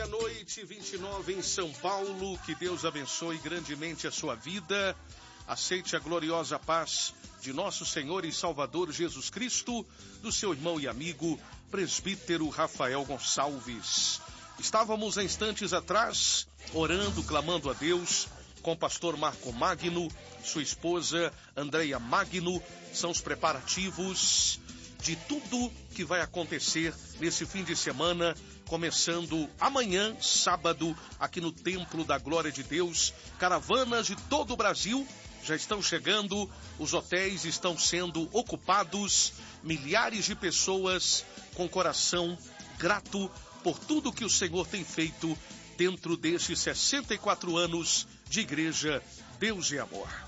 meia-noite, 29 em São Paulo. Que Deus abençoe grandemente a sua vida. Aceite a gloriosa paz de nosso Senhor e Salvador Jesus Cristo, do seu irmão e amigo, presbítero Rafael Gonçalves. Estávamos há instantes atrás, orando, clamando a Deus, com o pastor Marco Magno, sua esposa Andreia Magno. São os preparativos de tudo que vai acontecer nesse fim de semana, começando amanhã, sábado, aqui no Templo da Glória de Deus. Caravanas de todo o Brasil já estão chegando, os hotéis estão sendo ocupados, milhares de pessoas com coração grato por tudo que o Senhor tem feito dentro destes 64 anos de igreja Deus e Amor.